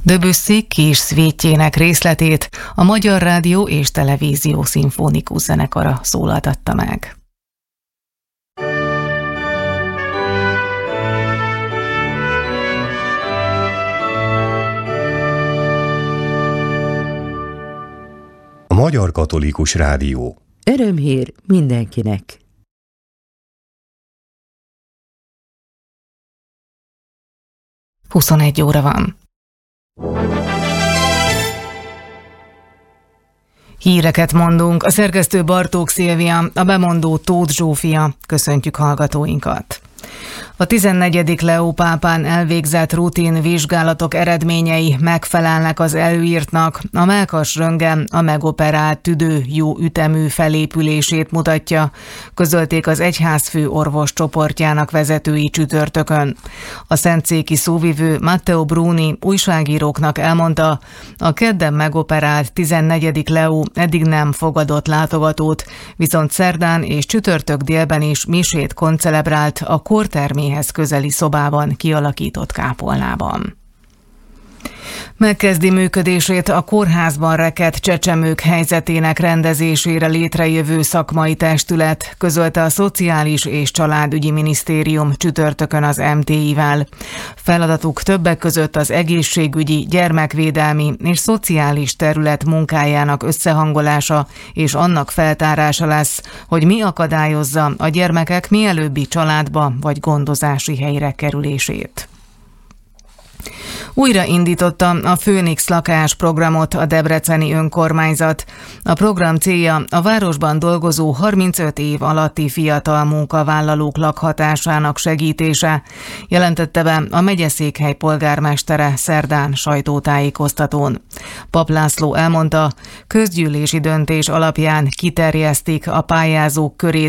Debussy kis szvétjének részletét a Magyar Rádió és Televízió Szimfonikus Zenekara szólaltatta meg. A Magyar Katolikus Rádió. Örömhír mindenkinek! Huszonegy óra van. Híreket mondunk, a szerkesztő Bartók Szilvia, a bemondó Tóth Zsófia. Köszöntjük hallgatóinkat! A 14. Leó pápán elvégzett rutin vizsgálatok eredményei megfelelnek az előírtnak, a mellkasröntgen a megoperált tüdő jó ütemű felépülését mutatja, közölték az egyházfő orvos csoportjának vezetői csütörtökön. A szentszéki szóvivő Matteo Bruni újságíróknak elmondta, a kedden megoperált 14. Leó eddig nem fogadott látogatót, viszont szerdán és csütörtök délben is misét koncelebrált a kórterméhez közeli szobában kialakított kápolnában. Megkezdi működését a kórházban rekedt csecsemők helyzetének rendezésére létrejövő szakmai testület, közölte a Szociális és Családügyi Minisztérium csütörtökön az MTI-vel. Feladatuk többek között az egészségügyi, gyermekvédelmi és szociális terület munkájának összehangolása és annak feltárása lesz, hogy mi akadályozza a gyermekek mielőbbi családba vagy gondozási helyre kerülését. Újra indította a Főnix lakásprogramot a debreceni önkormányzat. A program célja a városban dolgozó 35 év alatti fiatal munkavállalók lakhatásának segítése, jelentette be a megyeszékhely polgármestere szerdán sajtótájékoztatón. Pap László elmondta, közgyűlési döntés alapján kiterjesztik a pályázók körét